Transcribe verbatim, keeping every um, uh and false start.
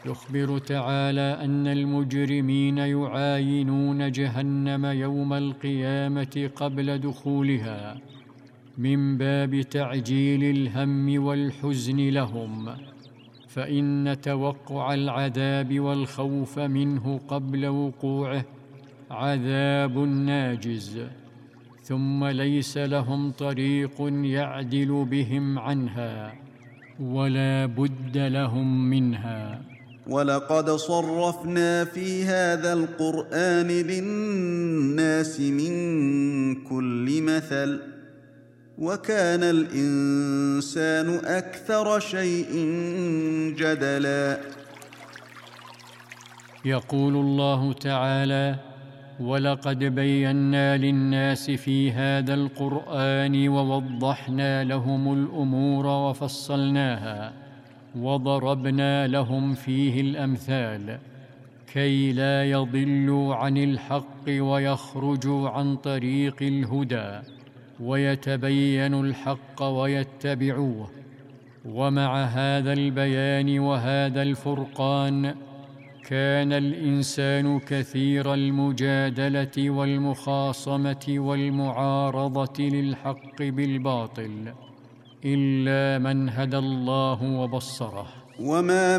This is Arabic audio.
يخبر تعالى أن المجرمين يعاينون جهنم يوم القيامة قبل دخولها من باب تعجيل الهم والحزن لهم، فإن توقع العذاب والخوف منه قبل وقوعه عذاب ناجز، ثم ليس لهم طريق يعدل بهم عنها ولا بد لهم منها. ولقد صرفنا في هذا القرآن للناس من كل مثل وكان الإنسان أكثر شيء جدلا. يقول الله تعالى: ولقد بينا للناس في هذا القرآن ووضحنا لهم الأمور وفصلناها وضربنا لهم فيه الأمثال كي لا يضلوا عن الحق ويخرجوا عن طريق الهدى ويتبينوا الحق ويتبعوه. ومع هذا البيان وهذا الفرقان كان الإنسان كثير المجادلة والمخاصمة والمعارضة للحق بالباطل إلا من هدى الله وبصره. وما